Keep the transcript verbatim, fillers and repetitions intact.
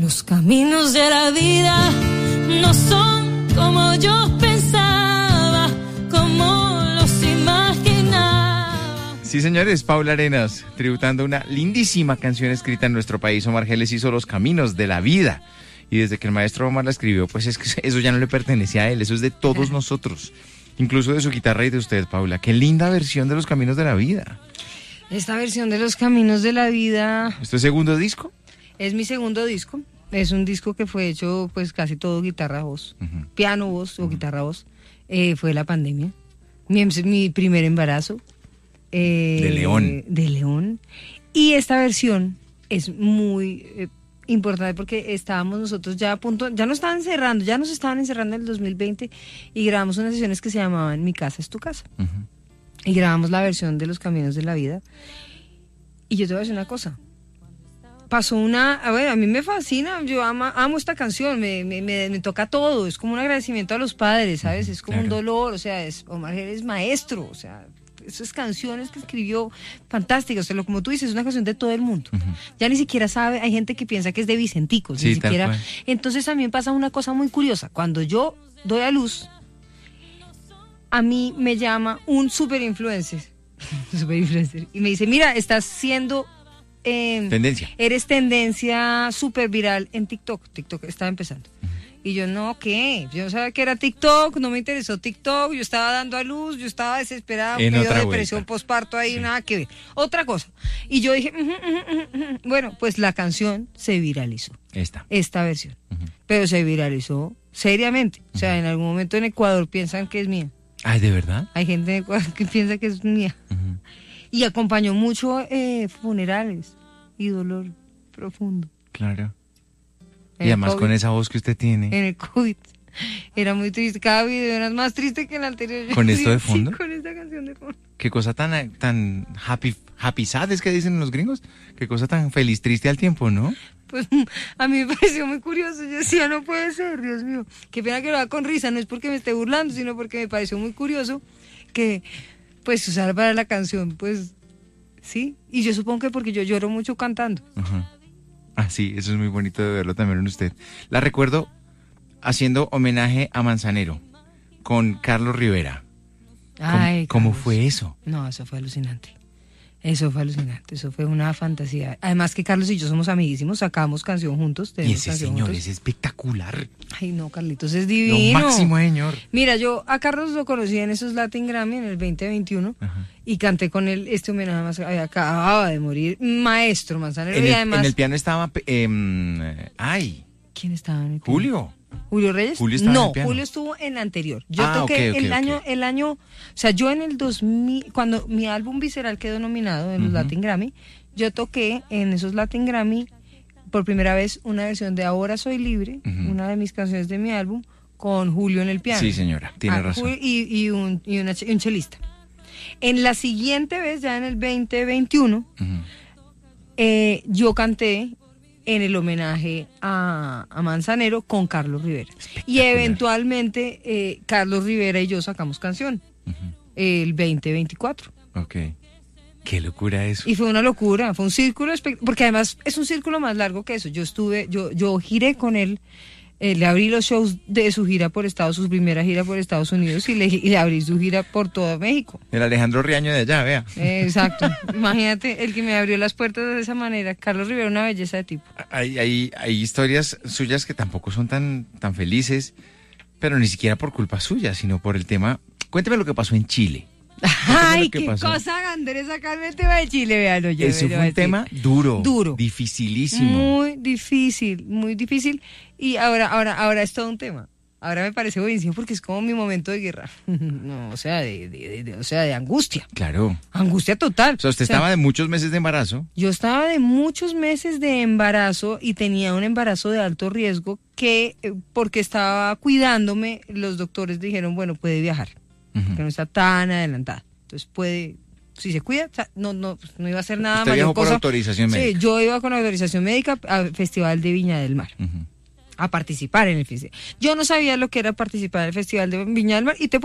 Los caminos de la vida no son como yo pensaba, como los imaginaba. Sí, señores, Paula Arenas, tributando una lindísima canción escrita en nuestro país. Omar Geles hizo Los caminos de la vida. Y desde que el maestro Omar la escribió, pues es que eso ya no le pertenece a él, eso es de todos nosotros. Incluso de su guitarra y de usted, Paula. Qué linda versión de Los caminos de la vida. Esta versión de Los caminos de la vida... ¿Esto es segundo disco? Es mi segundo disco. Es un disco que fue hecho pues casi todo guitarra-voz. Uh-huh. Piano-voz o uh-huh. guitarra-voz. Eh, fue la pandemia. Mi, mi primer embarazo. Eh, de León. De León. Y esta versión es muy... Eh, importante porque estábamos nosotros ya a punto, ya nos estaban encerrando, ya nos estaban encerrando en el dos mil veinte y grabamos unas sesiones que se llamaban Mi casa es tu casa. Uh-huh. Y grabamos la versión de Los caminos de la vida. Y yo te voy a decir una cosa. Pasó una, a ver, a mí me fascina, yo amo, amo esta canción, me, me, me, me toca todo, es como un agradecimiento a los padres, ¿sabes? Es como claro. un dolor, o sea, es, Omar Geles es maestro, o sea... esas canciones que escribió fantásticas, o sea, como tú dices, es una canción de todo el mundo. Uh-huh. Ya ni siquiera sabe, hay gente que piensa que es de Vicentico, sí, ni siquiera. Entonces también pasa una cosa muy curiosa, cuando yo doy a luz, a mí me llama un super influencer, super influencer, y me dice, mira, estás siendo eh, tendencia. Eres tendencia super viral en TikTok. TikTok estaba empezando. Uh-huh. Y yo, no, ¿qué? Yo no sabía que era TikTok, no me interesó TikTok, yo estaba dando a luz, yo estaba desesperada, me dio depresión posparto ahí, sí. Nada que ver. Otra cosa. Y yo dije, uh, uh, uh, uh. bueno, pues la canción se viralizó. Esta. Esta versión. Uh-huh. Pero se viralizó seriamente. Uh-huh. O sea, en algún momento en Ecuador piensan que es mía. Ay, ¿de verdad? Hay gente en Ecuador que piensa que es mía. Uh-huh. Y acompañó mucho eh, funerales y dolor profundo. Claro. Y además COVID, con esa voz que usted tiene. En el COVID. Era muy triste. Cada video era más triste que el anterior. ¿Con esto de fondo? Sí, con esta canción de fondo. Qué cosa tan, tan happy, happy sad es que dicen los gringos. Qué cosa tan feliz, triste al tiempo, ¿no? Pues a mí me pareció muy curioso. Yo decía, no puede ser, Dios mío. Qué pena que lo haga con risa. No es porque me esté burlando, sino porque me pareció muy curioso que, pues, usar para la canción, pues, sí. Y yo supongo que porque yo lloro mucho cantando. Ajá. Ah, sí, eso es muy bonito de verlo también en usted. La recuerdo haciendo homenaje a Manzanero con Carlos Rivera. Ay, ¿Cómo, ¿cómo fue eso? No, eso fue alucinante. Eso fue alucinante, eso fue una fantasía. Además que Carlos y yo somos amiguísimos, sacamos canción juntos. Y ese señor juntos. Es espectacular. Ay, no, Carlitos es divino. Lo máximo, señor. Mira, yo a Carlos lo conocí en esos Latin Grammy en el veinte veintiuno. Ajá. Y canté con él este homenaje más. Acababa de morir, maestro Manzanero. En el, y además, en el piano estaba. Eh, ay. ¿Quién estaba en el piano? Julio. ¿Julio Reyes? Julio estaba no, en el piano. Julio estuvo en la anterior. Yo ah, toqué okay, okay, el año, okay. el año, o sea, yo en el dos mil, cuando mi álbum Visceral quedó nominado en los uh-huh. Latin Grammy, yo toqué en esos Latin Grammy por primera vez una versión de Ahora Soy Libre, uh-huh. una de mis canciones de mi álbum, con Julio en el piano. Sí, señora, tiene ah, razón. Y, y, un, y, una, y un chelista. En la siguiente vez, ya en el veinte veintiuno, uh-huh. eh, yo canté en el homenaje a, a Manzanero con Carlos Rivera. Y eventualmente eh, Carlos Rivera y yo sacamos canción uh-huh. el veinte veinticuatro. Ok. Qué locura eso. Y fue una locura, fue un círculo, porque además es un círculo más largo que eso. Yo estuve, yo, yo giré con él, eh, le abrí los shows de su gira por Estados, su primera gira por Estados Unidos y le, y le abrí su gira por todo México. El Alejandro Riaño de allá, vea. Eh, exacto. Imagínate, el que me abrió las puertas de esa manera. Carlos Rivera, una belleza de tipo. Hay, hay, hay historias suyas que tampoco son tan, tan felices, pero ni siquiera por culpa suya, sino por el tema. Cuénteme lo que pasó en Chile. Ay, qué pasó. Cosa, Andrés, sacarme el tema de Chile, véalo. Yo, Eso fue un tema duro, duro, dificilísimo. Muy difícil, muy difícil. Y ahora, ahora, ahora es todo un tema. Ahora me parece buenísimo porque es como mi momento de guerra. No, o sea, de, de, de, de, o sea, de angustia. Claro. Angustia total. O sea, usted o sea, estaba de muchos meses de embarazo. Yo estaba de muchos meses de embarazo y tenía un embarazo de alto riesgo que, porque estaba cuidándome, los doctores dijeron, bueno, puede viajar. Uh-huh. Que no está tan adelantada. Entonces puede, si se cuida, no, no, no iba a hacer nada. ¿Usted mayor viajó cosa. por autorización médica? Sí, yo iba con autorización médica al Festival de Viña del Mar. Uh-huh. A participar en el festival. Yo no sabía lo que era participar en el Festival de Viña del Mar y te